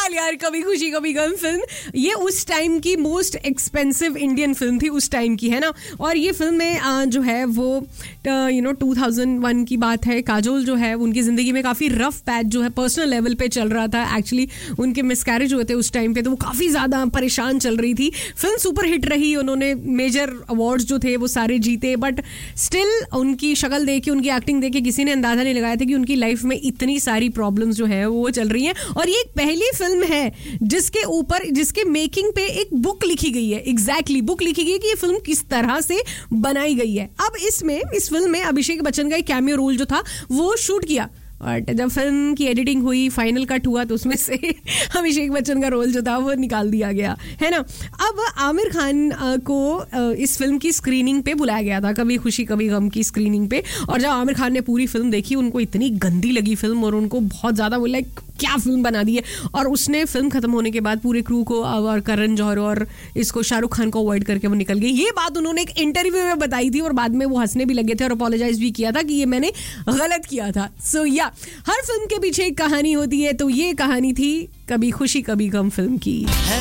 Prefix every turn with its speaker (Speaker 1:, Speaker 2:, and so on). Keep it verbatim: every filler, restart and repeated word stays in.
Speaker 1: कमाल यार, कभी खुशी कभी गम फिल्म, ये उस टाइम की मोस्ट एक्सपेंसिव इंडियन फिल्म थी उस टाइम की, है ना। और ये फिल्म में जो है वो you know two thousand one की बात है। काजोल जो है उनकी जिंदगी में काफी रफ पैच जो है पर्सनल लेवल पे चल रहा था। एक्चुअली उनके मिसकैरेज हुए थे उस टाइम पे, तो वो काफी ज्यादा परेशान चल रही थी। फिल्म सुपर हिट रही, उन्होंने मेजर अवार्ड्स जो थे वो सारे जीते, बट स्टिल उनकी शक्ल देख के, उनकी एक्टिंग देख के किसी ने अंदाजा नहीं लगाया था कि उनकी लाइफ में इतनी सारी प्रॉब्लम्स जो है वो चल रही हैं। और ये एक पहली फिल्म है जिसके ऊपर, जिसके मेकिंग पे एक बुक लिखी गई है। एग्जैक्टली बुक लिखी गई है कि ये फिल्म किस तरह से बनाई गई है। अब इसमें इस फिल्म में अभिषेक बच्चन का एक कैमियो रोल जो था वो शूट किया, और जब फिल्म की एडिटिंग हुई, फाइनल कट हुआ, तो उसमें से अभिषेक बच्चन का रोल जो था वो निकाल दिया गया, है ना। अब आमिर खान को इस फिल्म की स्क्रीनिंग पे बुलाया गया था, कभी खुशी कभी गम की स्क्रीनिंग पे। और जब आमिर खान ने पूरी फिल्म देखी, उनको इतनी गंदी लगी फिल्म और उनको बहुत ज़्यादा बोला क्या फिल्म बना दी है। और उसने फिल्म खत्म होने के बाद पूरे क्रू को और करण जौहर और इसको शाहरुख खान को अवॉइड करके वो निकल गई। ये बात उन्होंने एक इंटरव्यू में बताई थी और बाद में वो हंसने भी लगे थे और अपोलोजाइज भी किया था कि ये मैंने गलत किया था। सो so, या yeah, हर फिल्म के पीछे एक कहानी होती है, तो ये कहानी थी कभी खुशी कभी गम फिल्म की।